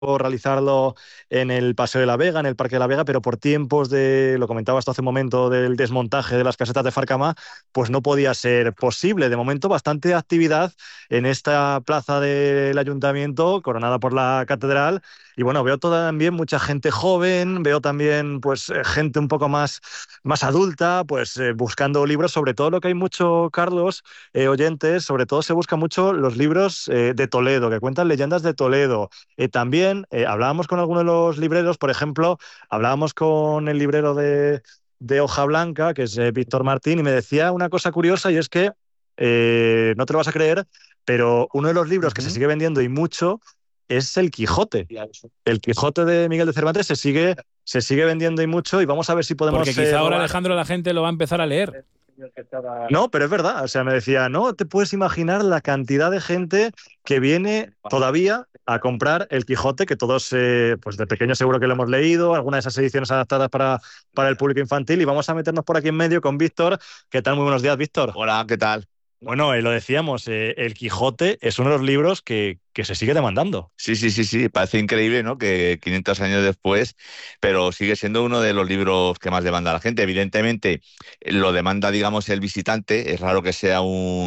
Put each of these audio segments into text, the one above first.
realizarlo en el Paseo de la Vega, en el Parque de la Vega, pero por tiempos lo comentabas tú hace un momento, del desmontaje de las casetas de Farcamá, pues no podía ser posible. De momento, bastante actividad en esta plaza del Ayuntamiento, coronada por la Catedral. Y bueno, veo también mucha gente joven, veo también pues gente un poco más adulta, pues buscando libros, sobre todo lo que hay mucho, Carlos, oyentes, sobre todo se buscan mucho los libros de Toledo, que cuentan leyendas de Toledo. También hablábamos con algunos de los libreros, por ejemplo, hablábamos con el librero de Hoja Blanca, que es Víctor Martín, y me decía una cosa curiosa, y es que, no te lo vas a creer, pero uno de los libros que se Ujú. sigue vendiendo y mucho es El Quijote. El Quijote de Miguel de Cervantes se sigue vendiendo y mucho, y vamos a ver si Porque podemos quizá ahora, robar. Alejandro, la gente lo va a empezar a leer. No, pero es verdad. O sea, me decía, no te puedes imaginar la cantidad de gente que viene todavía a comprar el Quijote, que todos, pues de pequeño seguro que lo hemos leído, alguna de esas ediciones adaptadas para el público infantil. Y vamos a meternos por aquí en medio con Víctor. ¿Qué tal? Muy buenos días, Víctor. Hola, ¿qué tal? Bueno, lo decíamos, el Quijote es uno de los libros que se sigue demandando. Sí, sí, sí, sí, parece increíble, ¿no? Que 500 años después, pero sigue siendo uno de los libros que más demanda la gente. Evidentemente, lo demanda, digamos, el visitante. Es raro que sea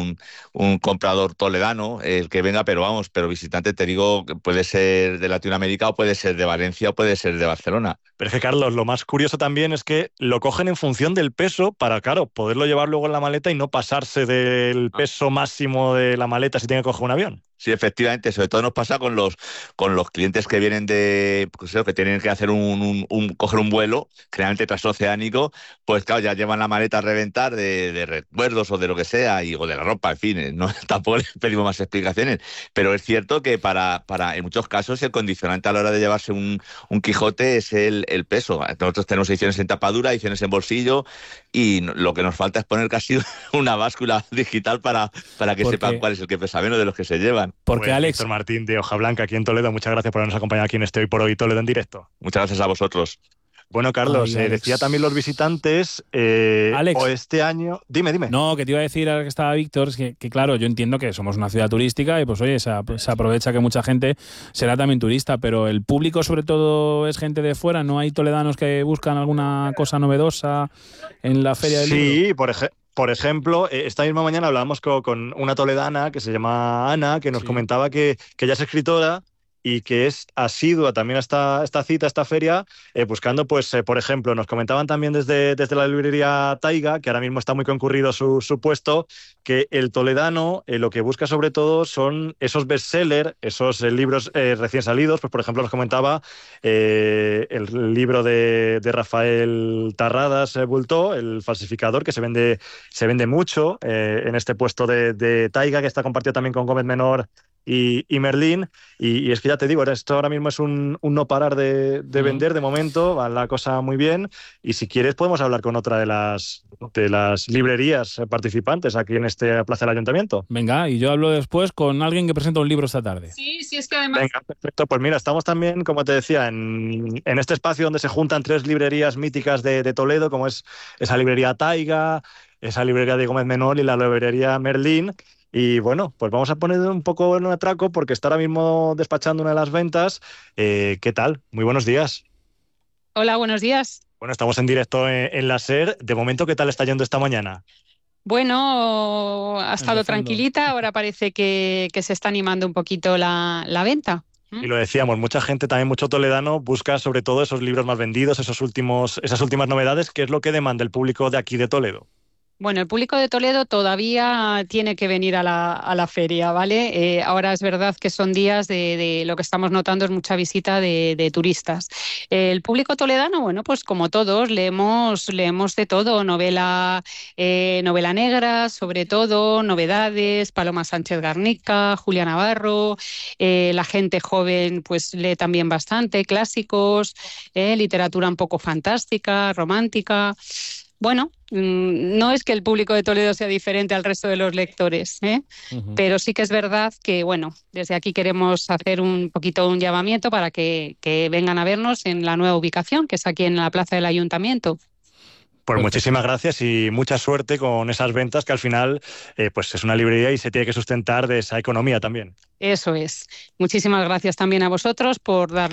un comprador toledano el que venga, pero vamos, pero visitante, te digo, que puede ser de Latinoamérica o puede ser de Valencia o puede ser de Barcelona. Pero es que, Carlos, lo más curioso también es que lo cogen en función del peso para, claro, poderlo llevar luego en la maleta y no pasarse del peso máximo de la maleta si tiene que coger un avión. Sí, efectivamente, sobre todo nos pasa con los clientes que vienen de, pues eso, que tienen que hacer coger un vuelo, generalmente transoceánico, pues claro, ya llevan la maleta a reventar de recuerdos o de lo que sea, o de la ropa, en fin, no, tampoco les pedimos más explicaciones, pero es cierto que en muchos casos el condicionante a la hora de llevarse un Quijote es el peso. Nosotros tenemos ediciones en tapadura, ediciones en bolsillo, y lo que nos falta es poner casi una báscula digital para que sepan Porque, cuál es el que pesa menos de los que se llevan. porque Pues Alex, Víctor Martín de Hoja Blanca, aquí en Toledo, muchas gracias por habernos acompañado aquí en este Hoy por Hoy Toledo en directo. Muchas gracias a vosotros. Bueno, Carlos, ay, decía también los Alex, visitantes, o Alex, este año. Dime, dime. no, que te iba a decir ahora que estaba Víctor, es que claro, yo entiendo que somos una ciudad turística y pues oye, se aprovecha que mucha gente será también turista, pero el público sobre todo es gente de fuera, ¿no hay toledanos que buscan alguna cosa novedosa en la Feria del Libro? Sí, por ejemplo, esta misma mañana hablábamos con una toledana que se llama Ana, que nos Sí. comentaba que ella es escritora y que es asidua también a esta cita, a esta feria, buscando, pues, por ejemplo, nos comentaban también desde la librería Taiga, que ahora mismo está muy concurrido su puesto, que el toledano lo que busca sobre todo son esos bestsellers, esos libros recién salidos. Pues, por ejemplo, nos comentaba el libro de Rafael Tarradas Bultó, El falsificador, que se vende mucho en este puesto de Taiga, que está compartido también con Gómez Menor y Merlín. Y es que ya te digo, esto ahora mismo es un no parar de Mm. vender de momento, va la cosa muy bien. Y si quieres podemos hablar con otra de las librerías participantes aquí en esta plaza del Ayuntamiento. Venga, y yo hablo después con alguien que presenta un libro esta tarde. Sí, sí, es que además... Venga, perfecto. Pues mira, estamos también, como te decía, en este espacio donde se juntan tres librerías míticas de Toledo, como es esa librería Taiga, esa librería de Gómez Menor y la librería Merlín. Y bueno, pues vamos a poner un poco en un atraco porque está ahora mismo despachando una de las ventas. ¿Qué tal? Muy buenos días. Hola, buenos días. Bueno, estamos en directo en la SER. De momento, ¿qué tal está yendo esta mañana? Bueno, ha estado Empezando. tranquilita, ahora parece que se está animando un poquito la venta. Y lo decíamos, mucha gente, también mucho toledano, busca sobre todo esos libros más vendidos, esas últimas novedades, que es lo que demanda el público de aquí de Toledo. Bueno, el público de Toledo todavía tiene que venir a la feria, ¿vale? Ahora es verdad que son días de lo que estamos notando es mucha visita de turistas. El público toledano, bueno, pues como todos, leemos de todo, novela negra, sobre todo, novedades, Paloma Sánchez Garnica, Julia Navarro, la gente joven pues lee también bastante, clásicos, literatura un poco fantástica, romántica. Bueno, no es que el público de Toledo sea diferente al resto de los lectores, ¿eh? Ujú. Pero sí que es verdad que, bueno, desde aquí queremos hacer un poquito un llamamiento para que vengan a vernos en la nueva ubicación, que es aquí en la plaza del Ayuntamiento. Pues Perfecto. muchísimas gracias y mucha suerte con esas ventas, que al final pues es una librería y se tiene que sustentar de esa economía también. Eso es. Muchísimas gracias también a vosotros por dar